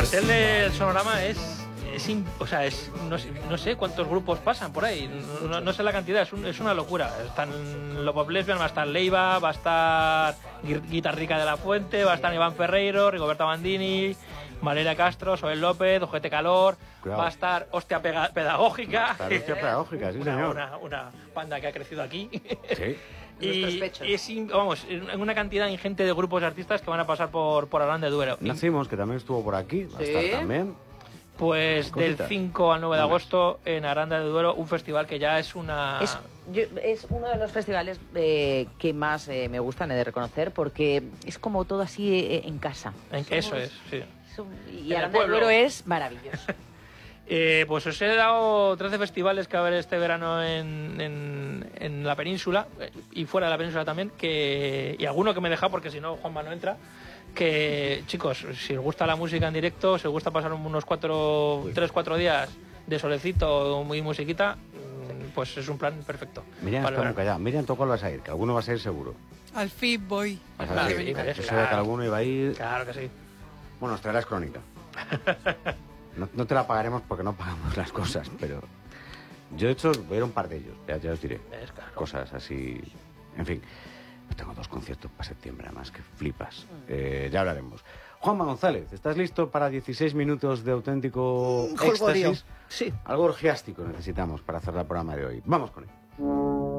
cartel del Sonorama no sé cuántos grupos pasan por ahí, no sé la cantidad, es una locura. Están Lopop Lesbian, va a estar Leiva, va a estar Guitarrica de la Fuente, va a estar Iván Ferreiro, Rigoberta Bandini, Valeria Castro, Soel López, Ojete Calor, va a estar Hostia Pedagógica. Hostia Pedagógica, sí, señor. Una banda que ha crecido aquí. Sí. Y es una cantidad ingente de grupos de artistas que van a pasar por Aranda de Duero. Nacimos, que también estuvo por aquí, va a estar también. Pues del 5 al 9 de agosto en Aranda de Duero, un festival que ya es una... Es uno de los festivales que más me gustan, he de reconocer, porque es como todo así en casa. Eso es, sí. Y Aranda de Duero es maravilloso. Pues os he dado 13 festivales que va a haber este verano en la península y fuera de la península también, y alguno que me he dejado porque si no Juanma no entra. Que chicos, si os gusta la música en directo, si os gusta pasar unos 3-4 días de solecito y musiquita, pues es un plan perfecto. Miriam está muy callada. Miriam, ¿tú cuál vas a ir? Que alguno va a ser seguro. Al fin voy. Yo sabía que alguno iba a ir. Claro que sí. Bueno, nos traerás crónica. No te la pagaremos porque no pagamos las cosas, pero yo de hecho voy a ir a un par de ellos, ya os diré. Claro. Cosas así, en fin. Tengo 2 conciertos para septiembre, además, que flipas. Ya hablaremos. Juanma González, ¿estás listo para 16 minutos de auténtico éxtasis? Sí. Algo orgiástico necesitamos para cerrar el programa de hoy. Vamos con él.